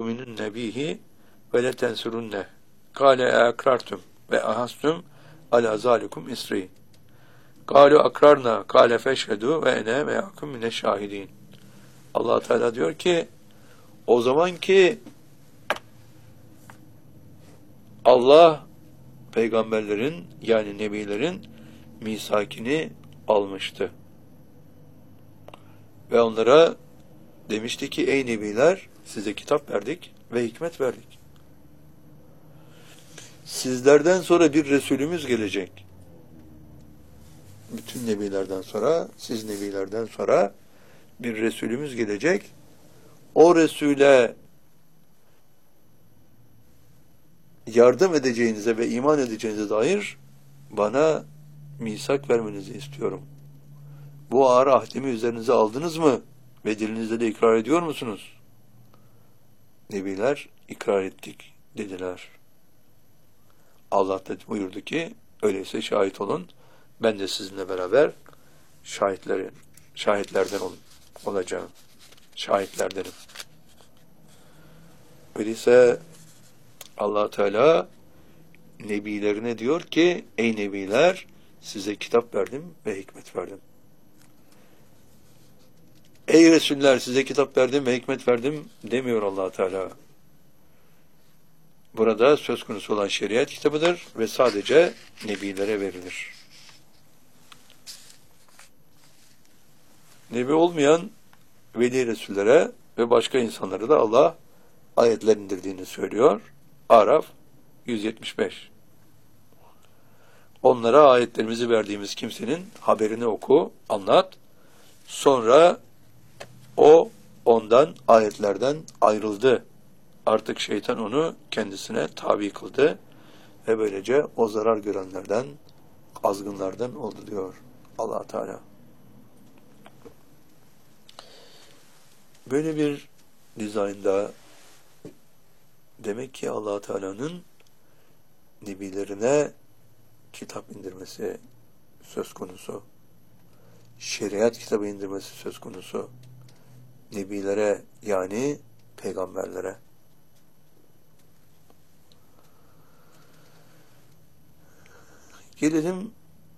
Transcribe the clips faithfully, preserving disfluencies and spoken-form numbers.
tu'minunne bihi ve letensurunne. Kâle eakrartum ve ahastum ala zalikum isri. Kâlu akrarna kâle feşhedû ve ene ve yakum mine şahidin. Allah Teala diyor ki, o zaman ki Allah peygamberlerin yani nebilerin misakini almıştı. Ve onlara demişti ki, ey nebiler, size kitap verdik ve hikmet verdik. Sizlerden sonra bir Resulümüz gelecek. Bütün nebilerden sonra, siz nebilerden sonra bir Resulümüz gelecek. O Resul'e yardım edeceğinize ve iman edeceğinize dair bana misak vermenizi istiyorum. Bu ağır ahdimi üzerinize aldınız mı? Ve dilinizde de ikrar ediyor musunuz? Nebiler ikrar ettik dediler. Allah da buyurdu ki, öyleyse şahit olun. Ben de sizinle beraber şahitlerin, şahitlerden olun, olacağım. Şahitlerdenim. Öyleyse Allah Teala nebilerine diyor ki, ey nebiler, size kitap verdim ve hikmet verdim. Ey Resuller, size kitap verdim ve hikmet verdim demiyor Allah Teala. Burada söz konusu olan şeriat kitabıdır ve sadece nebilere verilir. Nebi olmayan veli Resullere ve başka insanlara da Allah ayetler indirdiğini söylüyor. Araf yüz yetmiş beş. Onlara ayetlerimizi verdiğimiz kimsenin haberini oku, anlat. Sonra o ondan, ayetlerden ayrıldı. Artık şeytan onu kendisine tabi kıldı ve böylece o zarar görenlerden, azgınlardan oldu diyor Allah Teala. Böyle bir dizaynda demek ki Allah Teala'nın nebilerine kitap indirmesi söz konusu. Şeriat kitabı indirmesi söz konusu. Nebilere yani peygamberlere. Gelelim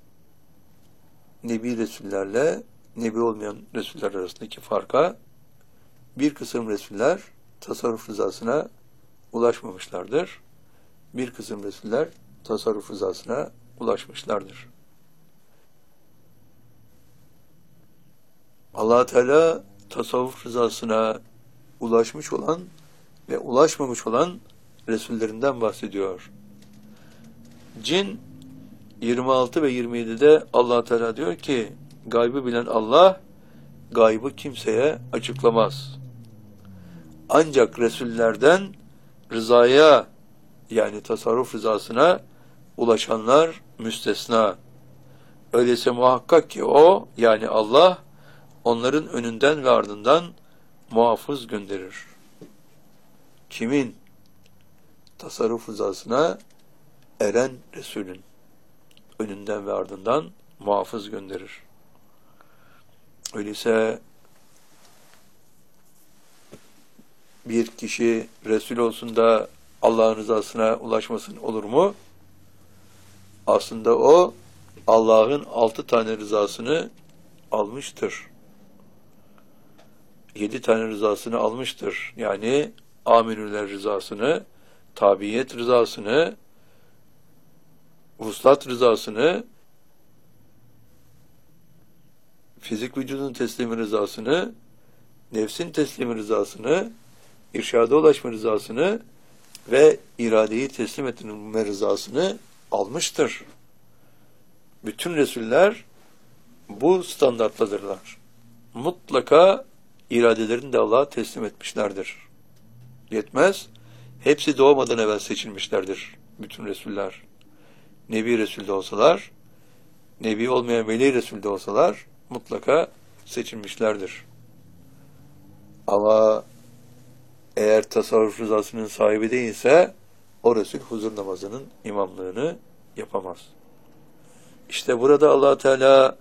Nebi Resullerle Nebi olmayan Resuller arasındaki farka. Bir kısım Resuller tasarruf rızasına ulaşmamışlardır. Bir kısım Resuller tasarruf rızasına ulaşmışlardır. Allah Teala tasavvuf rızasına ulaşmış olan ve ulaşmamış olan Resullerinden bahsediyor. Cin yirmi altı ve yirmi yedide Allah Teala diyor ki, gaybı bilen Allah gaybı kimseye açıklamaz. Ancak Resullerden rızaya yani tasarruf rızasına ulaşanlar müstesna. Öyleyse muhakkak ki o yani Allah onların önünden ve ardından muhafız gönderir. Kimin? Tasarruf rızasına eren Resulün önünden ve ardından muhafız gönderir. Öyleyse bir kişi Resul olsun da Allah'ın rızasına ulaşmasın olur mu? Aslında o Allah'ın altı tane rızasını almıştır. Yedi tane rızasını almıştır. Yani aminüler rızasını, tabiyet rızasını, vuslat rızasını, fizik vücudun teslimi rızasını, nefsin teslimi rızasını, irşada ulaşma rızasını ve iradeyi teslim etme rızasını almıştır. Bütün Resuller bu standartladırlar. Mutlaka iradelerini de Allah'a teslim etmişlerdir. Yetmez, hepsi doğmadan evvel seçilmişlerdir bütün Resuller. Nebi Resul de olsalar, Nebi olmayan Veli Resul de olsalar mutlaka seçilmişlerdir. Ama eğer tasavvuf rızasının sahibi değilse o Resul huzur namazının imamlığını yapamaz. İşte burada Allah Teala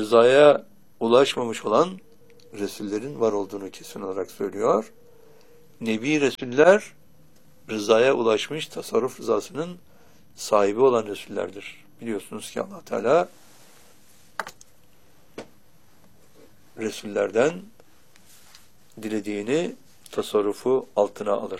rızaya ulaşmamış olan Resullerin var olduğunu kesin olarak söylüyor. Nebi Resuller rızaya ulaşmış, tasarruf rızasının sahibi olan Resullerdir. Biliyorsunuz ki Allah Teala Resullerden dilediğini tasarrufu altına alır.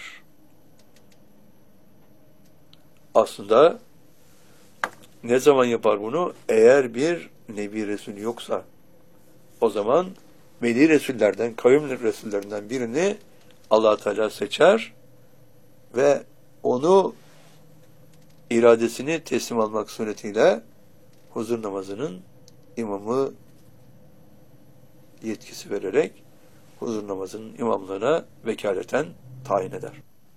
Aslında ne zaman yapar bunu? Eğer bir Nebi Resul yoksa, o zaman Veli Resullerden, kavim Resullerinden birini Allah Teala seçer ve onu iradesini teslim almak suretiyle huzur namazının imamı yetkisi vererek huzur namazının imamlığına vekaleten tayin eder.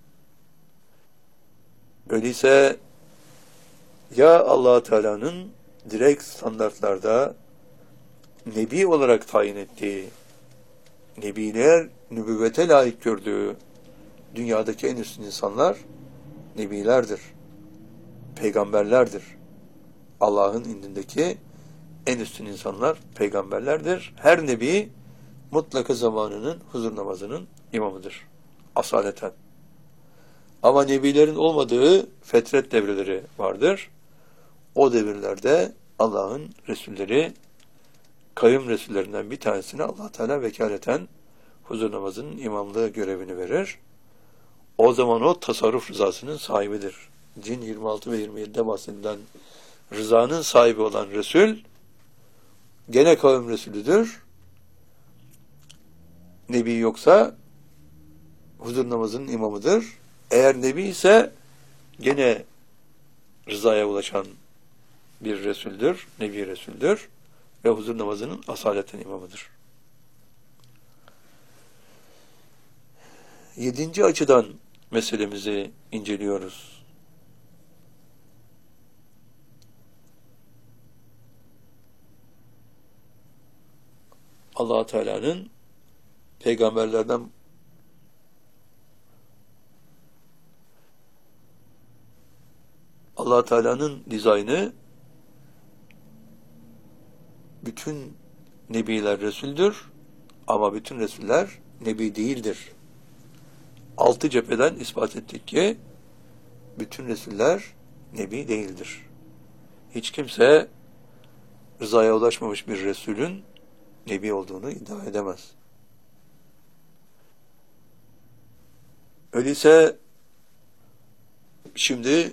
Öyleyse ya Allah Teala'nın direkt standartlarda Nebi olarak tayin ettiği, Nebiler nübüvvete layık gördüğü dünyadaki en üstün insanlar Nebilerdir, peygamberlerdir. Allah'ın indindeki en üstün insanlar peygamberlerdir. Her Nebi mutlaka zamanının huzur namazının imamıdır. Asaleten. Ama Nebilerin olmadığı fetret devreleri vardır. O devirlerde Allah'ın Resulleri, kavim Resullerinden bir tanesine Allah Teala vekaleten huzur namazının imamlığı görevini verir. O zaman o tasarruf rızasının sahibidir. Cin yirmi altı ve yirmi yedide bahsedilen rızanın sahibi olan Resul, gene kavim Resulüdür. Nebi yoksa huzur namazının imamıdır. Eğer Nebi ise gene rızaya ulaşan bir Resuldür, Nebi Resuldür ve huzur namazının asaleten imamıdır. Yedinci açıdan meselemizi inceliyoruz. Allah Teala'nın peygamberlerden Allah Teala'nın dizaynı bütün nebiler Resul'dür ama bütün Resuller Nebi değildir. Altı cepheden ispat ettik ki bütün Resuller Nebi değildir. Hiç kimse rızaya ulaşmamış bir Resulün Nebi olduğunu iddia edemez. Öyleyse şimdi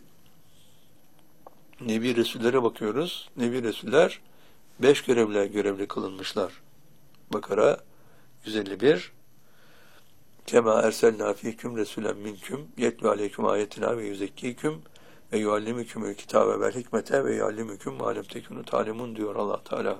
Nebi Resullere bakıyoruz. Nebi Resuller beş görevle görevli kılınmışlar. Bakara yüz elli bir Kema erselnâ fîküm resûlen minküm yetlu aleyküm âyetinâ ve yüzekkîküm ve yuallimükümül kitâbe vel hikmete ve yuallimüküm mâ lem tekûnû tâlemun diyor Allah Teala.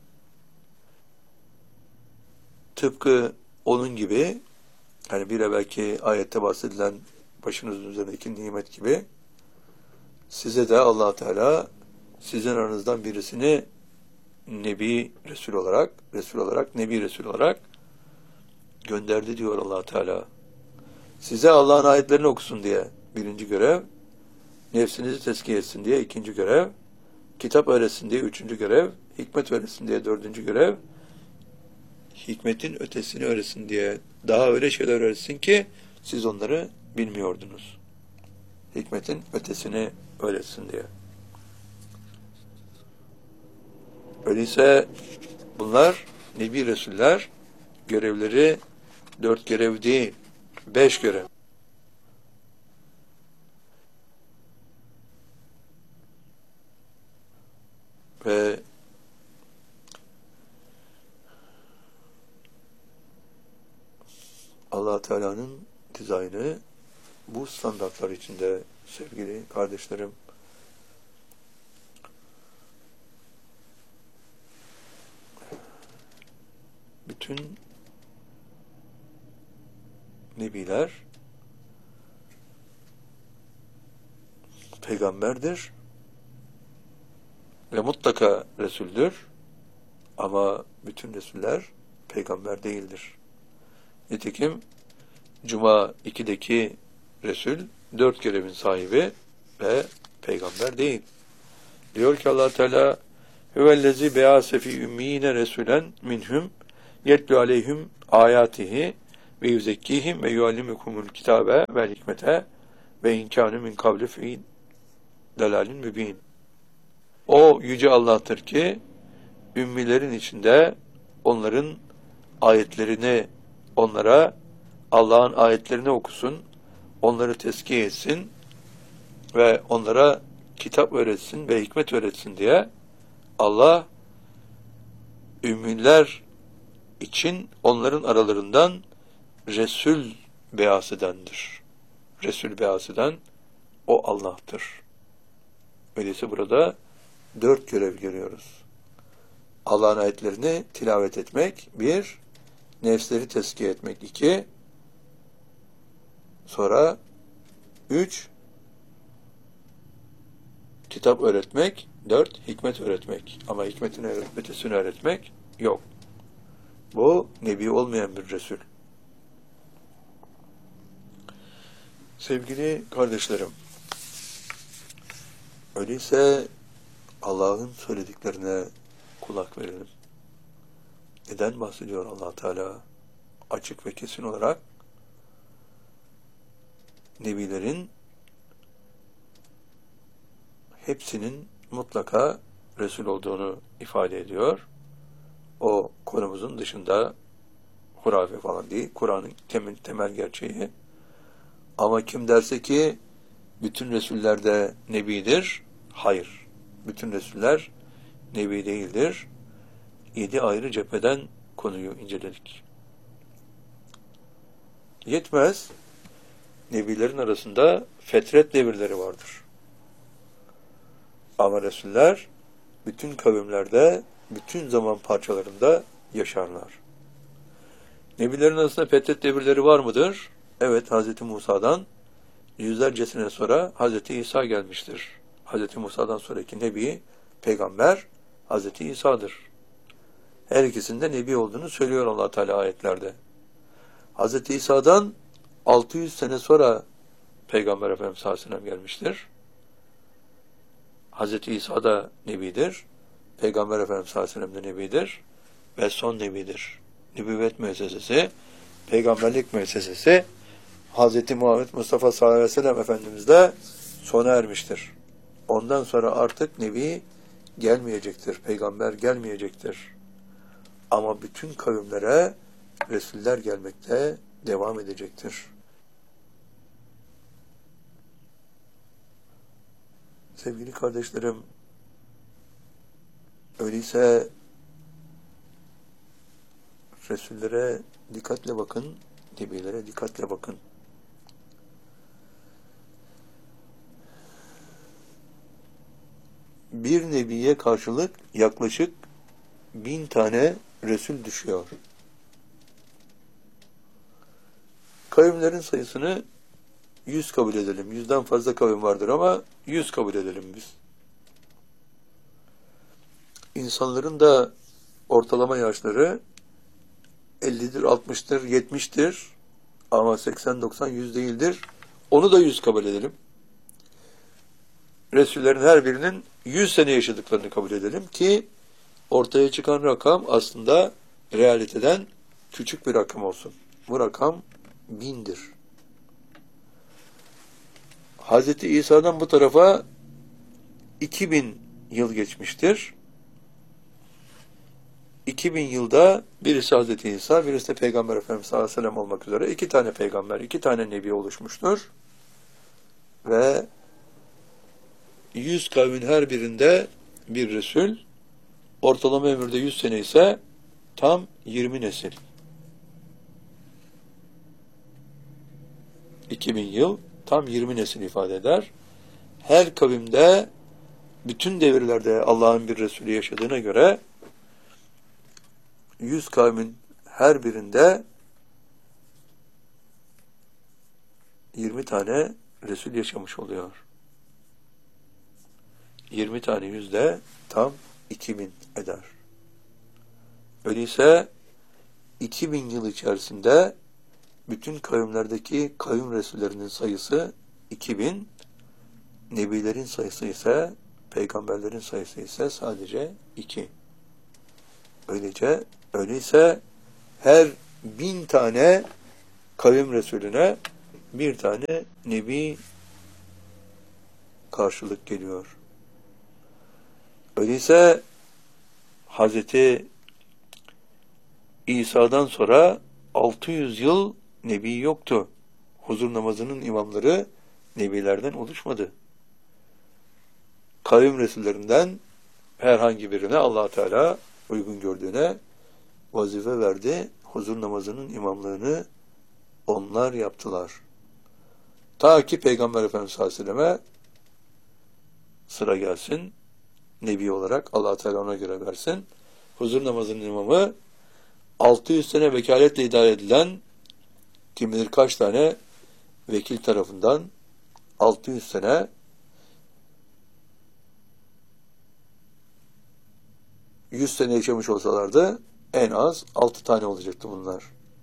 Tıpkı onun gibi, hani bir evvelki ayette bahsedilen başınızın üzerindeki nimet gibi, size de Allah Teala sizin aranızdan birisini Nebi Resul olarak, Resul olarak, Nebi Resul olarak gönderdi diyor Allah Teala. Size Allah'ın ayetlerini okusun diye birinci görev, nefsinizi tezkiye etsin diye ikinci görev, kitap öğretsin diye üçüncü görev, hikmet öğretsin diye dördüncü görev, hikmetin ötesini öğretsin diye daha öyle şeyler öğretsin ki siz onları bilmiyordunuz. Hikmetin ötesini öğretsin diye. Öyleyse bunlar Nebi Resuller görevleri dört görev değil, beş görev. Ve Allah Teala'nın dizaynı bu standartlar içinde sevgili kardeşlerim. Bütün nebiler peygamberdir ve mutlaka Resul'dür ama bütün Resuller peygamber değildir. Nitekim Cuma ikideki Resul dört görevin sahibi ve peygamber değil. Diyor ki Allah Teala huvellezî beâse fî ümmiyîne resûlen minhum yetlu aleyhim âyâtihi ve yüzekkihim ve yuallimukumul kitabe vel hikmete ve inkânü min kavli fi delalin mübin. O yüce Allah'tır ki ümmilerin içinde onların ayetlerini onlara, Allah'ın ayetlerini okusun, onları tezkiye etsin ve onlara kitap öğretsin ve hikmet öğretsin diye Allah ümmiler için onların aralarından Resul beas edendir. Resul beas eden o Allah'tır. Öyleyse burada dört görev görüyoruz. Allah'ın ayetlerini tilavet etmek, bir, nefsleri tezkiye etmek, iki, sonra üç, kitap öğretmek, dört, hikmet öğretmek. Ama hikmetin ötesini öğretmek yok. Bu nebi olmayan bir Resul. Sevgili kardeşlerim, öyleyse Allah'ın söylediklerine kulak verelim. Neden bahsediyor Allah Teala? Açık ve kesin olarak nebilerin hepsinin mutlaka Resul olduğunu ifade ediyor. O konumuzun dışında hurafe falan değil, Kur'an'ın temel, temel gerçeği. Ama kim derse ki bütün Resuller de nebidir, hayır. Bütün Resuller nebi değildir. Yedi ayrı cepheden konuyu inceledik. Yetmez, nebilerin arasında fetret devirleri vardır. Ama Resuller bütün kavimlerde, bütün zaman parçalarında yaşarlar. Nebilerin arasında fetret devirleri var mıdır? Evet, Hazreti Musa'dan yüzlerce sene sonra Hazreti İsa gelmiştir. Hazreti Musa'dan sonraki nebi, peygamber Hazreti İsa'dır. Her ikisinde nebi olduğunu söylüyor Allah Teala ayetlerde. Hazreti İsa'dan altı yüz sene sonra Peygamber Efendimiz sallallahu aleyhi ve sellem gelmiştir. Hazreti İsa da nebidir. Peygamber Efendimiz sallallahu aleyhi ve sellem de nebidir. Ve son nebidir. Nübüvvet müessesesi, peygamberlik müessesesi Hazreti Muhammed Mustafa sallallahu aleyhi ve sellem Efendimiz'de sona ermiştir. Ondan sonra artık nebi gelmeyecektir. Peygamber gelmeyecektir. Ama bütün kavimlere Resuller gelmekte devam edecektir. Sevgili kardeşlerim, öyleyse Resullere dikkatle bakın, nebilere dikkatle bakın. Bir nebiye karşılık yaklaşık bin tane Resul düşüyor. Kavimlerin sayısını yüz kabul edelim. Yüzden fazla kavim vardır ama yüz kabul edelim biz. İnsanların da ortalama yaşları ellidir, altmıştır, yetmiştir ama seksen, doksan, yüz değildir. Onu da yüz kabul edelim. Resullerin her birinin yüz sene yaşadıklarını kabul edelim ki ortaya çıkan rakam aslında realiteden küçük bir rakam olsun. Bu rakam bindir. Hazreti İsa'dan bu tarafa iki bin yıl geçmiştir. iki bin yılda birisi Hazreti İsa, birisi de Peygamber Efendimiz sallallahu aleyhi ve sellem olmak üzere iki tane peygamber, iki tane nebi oluşmuştur. Ve yüz kavmin her birinde bir Resul, ortalama ömürde yüz sene ise tam yirmi nesil. iki bin yıl tam yirmi nesil ifade eder. Her kavimde bütün devirlerde Allah'ın bir Resulü yaşadığına göre yüz kavmin her birinde yirmi tane Resul yaşamış oluyor. yirmi tane yüzde tam iki bin eder. Öyleyse iki bin yıl içerisinde bütün kavimlerdeki kavim Resullerinin sayısı iki bin, nebilerin sayısı ise, peygamberlerin sayısı ise sadece iki. Öylece, öyleyse her bin tane kavim Resulüne bir tane nebi karşılık geliyor. Öyleyse Hazreti İsa'dan sonra altı yüz yıl nebi yoktu. Huzur namazının imamları nebilerden oluşmadı. Kavim Resullerinden herhangi birine Allah Teala uygun gördüğüne vazife verdi. Huzur namazının imamlığını onlar yaptılar. Ta ki Peygamber Efendimiz sallallahu aleyhi ve selleme sıra gelsin. Nebi olarak Allah Teala ona göre versin. Huzur namazının imamı altı yüz sene vekaletle idare edilen kim bilir kaç tane vekil tarafından altı yüz sene yüz sene yaşamış olsalardı en az altı tane olacaktı bunlar.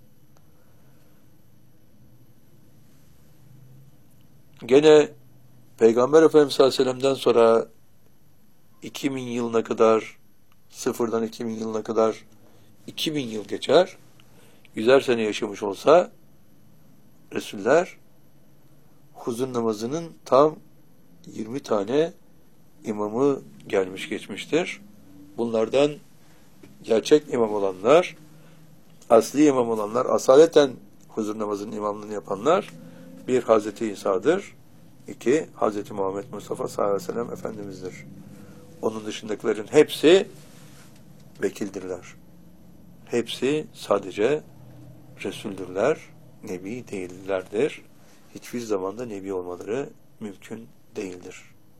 Gene Peygamber Efendimiz sallallahu aleyhi ve sellem'den sonra iki bin yılına kadar, sıfırdan iki bin yılına kadar iki bin yıl geçer. Yüzer sene yaşamış olsa Resuller huzur namazının tam yirmi tane imamı gelmiş geçmiştir. Bunlardan gerçek imam olanlar, asli imam olanlar, asaleten huzur namazının imamlığını yapanlar bir Hazreti İsa'dır, iki Hazreti Muhammed Mustafa sallallahu aleyhi ve sellem Efendimiz'dir. Onun dışındakilerin hepsi vekildirler. Hepsi sadece Resuldürler, Nebi değillerdir. Hiçbir zamanda Nebi olmaları mümkün değildir.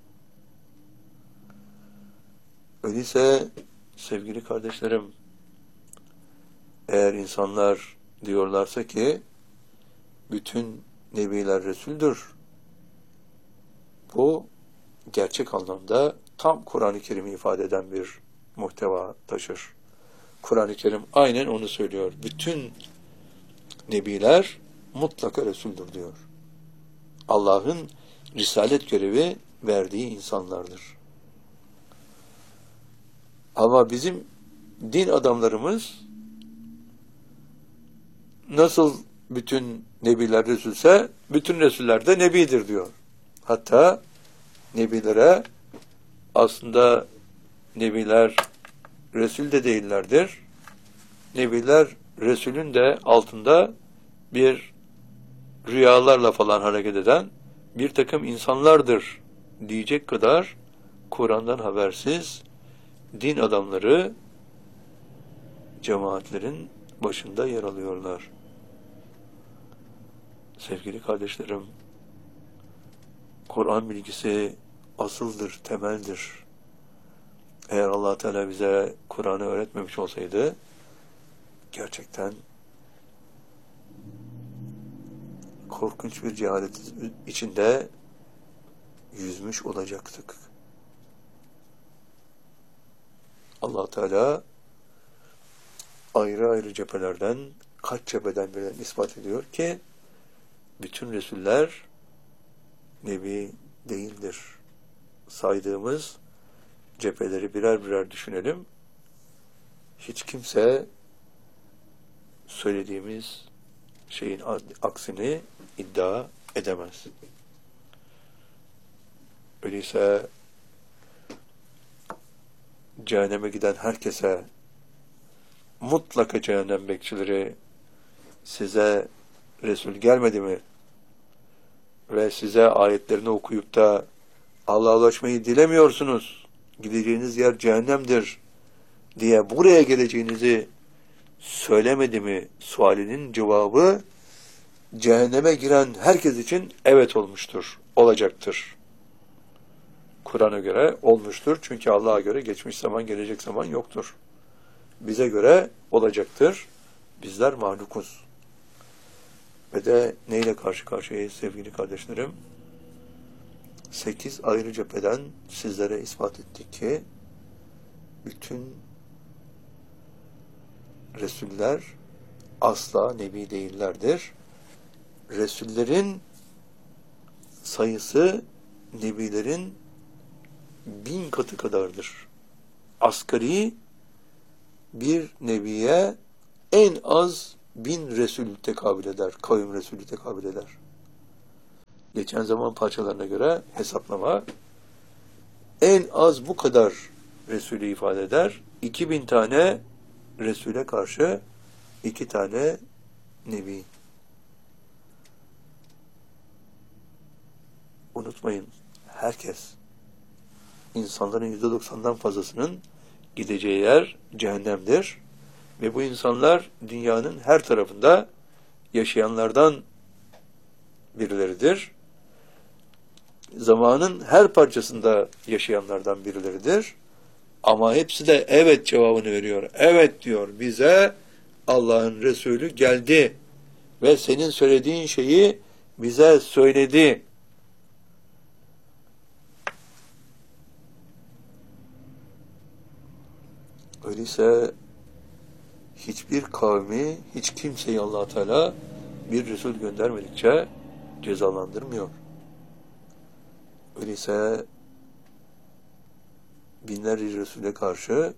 Öyleyse sevgili kardeşlerim, eğer insanlar diyorlarsa ki bütün Nebiler Resul'dür, bu gerçek anlamda tam Kur'an-ı Kerim'i ifade eden bir muhteva taşır. Kur'an-ı Kerim aynen onu söylüyor. Bütün Nebiler mutlaka Resul'dür diyor. Allah'ın risalet görevi verdiği insanlardır. Ama bizim din adamlarımız nasıl bütün Nebiler Resulse bütün Resuller de Nebidir diyor. Hatta Nebilere aslında Nebiler Resul de değillerdir. Nebiler Resulün de altında bir rüyalarla falan hareket eden bir takım insanlardır diyecek kadar Kur'an'dan habersiz din adamları cemaatlerin başında yer alıyorlar. Sevgili kardeşlerim, Kur'an bilgisi asıldır, temeldir. Eğer Allah Teala bize Kur'an'ı öğretmemiş olsaydı gerçekten korkunç bir cehalet içinde yüzmüş olacaktık. Allah Teala ayrı ayrı cephelerden, kaç cepheden bile ispat ediyor ki bütün Resuller Nebi değildir. Saydığımız cepheleri birer birer düşünelim. Hiç kimse söylediğimiz şeyin aksini iddia edemez. Öyleyse cehenneme giden herkese mutlaka cehennem bekçileri size Resul gelmedi mi? Ve size ayetlerini okuyup da Allah'a ulaşmayı dilemiyorsunuz, gideceğiniz yer cehennemdir diye buraya geleceğinizi söylemedi mi sualinin cevabı cehenneme giren herkes için evet olmuştur, olacaktır. Kur'an'a göre olmuştur. Çünkü Allah'a göre geçmiş zaman, gelecek zaman yoktur. Bize göre olacaktır. Bizler mahlukuz. Ve de neyle karşı karşıyayız sevgili kardeşlerim? Sekiz ayrı cepheden sizlere ispat ettik ki bütün Resuller asla Nebi değillerdir. Resullerin sayısı Nebilerin bin katı kadardır. Asgari bir Nebiye en az bin Resul tekabül eder, kavim Resulü tekabül eder. Geçen zaman parçalarına göre hesaplama en az bu kadar Resulü ifade eder. iki bin tane Resul'e karşı iki tane Nebi. Unutmayın, herkes, insanların yüzde doksandan fazlasının gideceği yer cehennemdir. Ve bu insanlar dünyanın her tarafında yaşayanlardan birileridir. Zamanın her parçasında yaşayanlardan birileridir. Ama hepsi de evet cevabını veriyor. Evet diyor, bize Allah'ın Resulü geldi ve senin söylediğin şeyi bize söyledi. Öyleyse hiçbir kavmi, hiç kimseyi Allah Teala bir Resul göndermedikçe cezalandırmıyor. Öyleyse binlerce Resul'e karşı,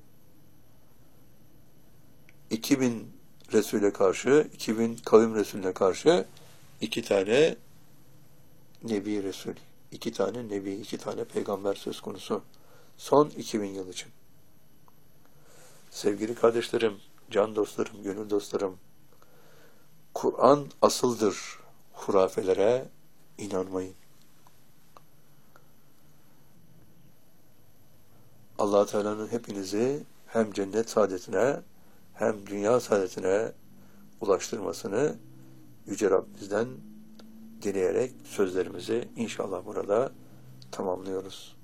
iki bin Resul'e karşı, iki bin kavim Resul'e karşı iki tane Nebi Resul, iki tane Nebi, iki tane peygamber söz konusu. Son iki bin yıl için. Sevgili kardeşlerim, can dostlarım, gönül dostlarım, Kur'an asıldır. Hurafelere inanmayın. Allah Teala'nın hepinizi hem cennet saadetine hem dünya saadetine ulaştırmasını Yüce Rabbimizden dileyerek sözlerimizi inşallah burada tamamlıyoruz.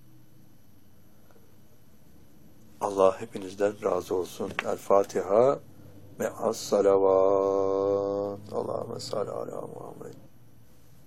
Allah hepinizden razı olsun. El Fatiha ve as salavat. Allahümme salli ala Muhammed.